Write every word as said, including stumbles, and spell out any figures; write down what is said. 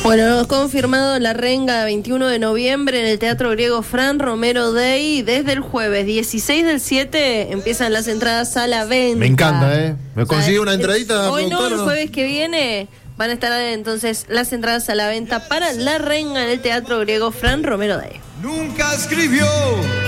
Bueno, confirmado La Renga, veintiuno de noviembre en el Teatro Griego Fran Romero Day. Desde el jueves dieciséis del siete empiezan las entradas a la venta. Me encanta, ¿eh? ¿Me consigue una el, entradita? Hoy no, el no, jueves que viene van a estar entonces las entradas a la venta para La Renga en el Teatro Griego Fran Romero Day. Nunca escribió